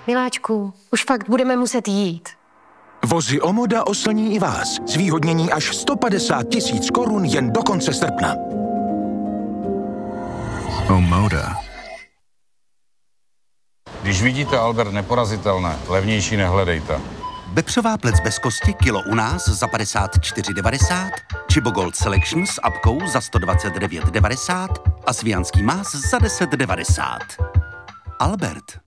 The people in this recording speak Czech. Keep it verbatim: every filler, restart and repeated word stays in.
Miláčku, už fakt budeme muset jít. Vozy Omoda oslní i vás. Zvýhodnění až sto padesát tisíc korun jen do konce srpna. Omoda. Když vidíte Albert neporazitelné, levnější nehledejte. Bepřová plec bez kosti kilo u nás za padesát čtyři devadesát, Chibo Gold Selection s apkou za sto dvacet devět devadesát a svijanský más za deset devadesát. Albert.